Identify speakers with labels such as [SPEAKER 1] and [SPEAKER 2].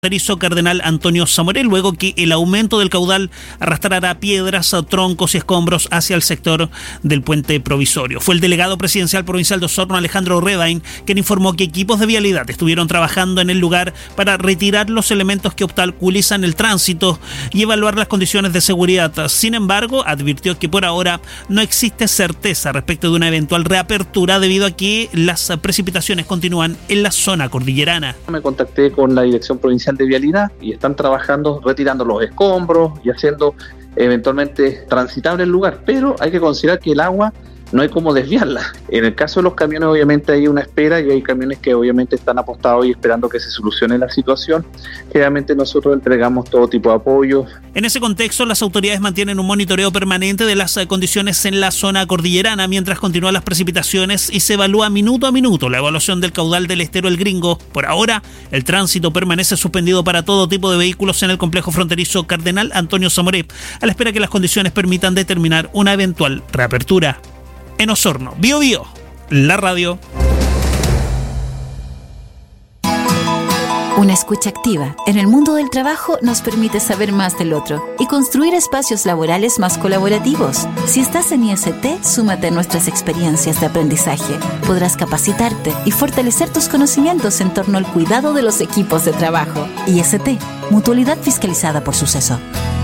[SPEAKER 1] fronterizo Cardenal Antonio Zamoré, luego que el aumento del caudal arrastrará piedras, troncos y escombros hacia el sector del puente provisorio. Fue el delegado presidencial provincial de Osorno, Alejandro Redain, quien informó que equipos de vialidad estuvieron trabajando en el lugar para retirar los elementos que obstaculizan el tránsito y evaluar las condiciones de seguridad. Sin embargo, advirtió que por ahora no existe certeza respecto de una eventual reapertura debido a que las precipitaciones continúan en la zona cordillerana.
[SPEAKER 2] Me contacté con la Dirección Provincial de Vialidad y están trabajando retirando los escombros y haciendo eventualmente transitable el lugar, pero hay que considerar que el agua no hay cómo desviarla. En el caso de los camiones obviamente hay una espera y hay camiones que obviamente están apostados y esperando que se solucione la situación. Generalmente nosotros entregamos todo tipo de apoyo.
[SPEAKER 1] En ese contexto, las autoridades mantienen un monitoreo permanente de las condiciones en la zona cordillerana mientras continúan las precipitaciones y se evalúa minuto a minuto la evaluación del caudal del estero El Gringo. Por ahora, el tránsito permanece suspendido para todo tipo de vehículos en el complejo fronterizo Cardenal Antonio Zamoré, a la espera que las condiciones permitan determinar una eventual reapertura. En Osorno, Bío Bío, la radio.
[SPEAKER 3] Una escucha activa en el mundo del trabajo nos permite saber más del otro y construir espacios laborales más colaborativos. Si estás en IST, súmate a nuestras experiencias de aprendizaje. Podrás capacitarte y fortalecer tus conocimientos en torno al cuidado de los equipos de trabajo. IST, Mutualidad Fiscalizada por Suceso.